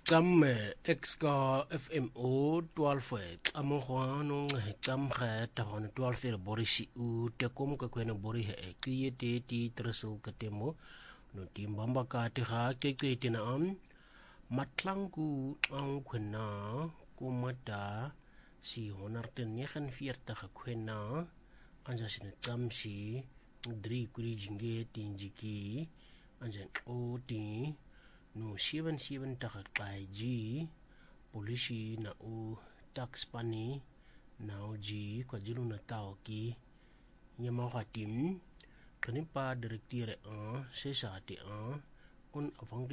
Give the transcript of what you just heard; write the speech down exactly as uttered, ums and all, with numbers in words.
Tam X ka F M O twaalf amo no tam ha ta hon twaalf er borisi u te kom ka kwena bori he kliye te ti tresel ka temo no timbamba ka te ha ke ke te na am matlangu ang kwena kumata si honderd negenenveertig kwena anja sine tam si drie kuri jinge tinjiki anja o ti no seven seventig by G polisie na o taxpani na o G KwaZulu Natal ki yama tim kanipa direkteur a sesate a on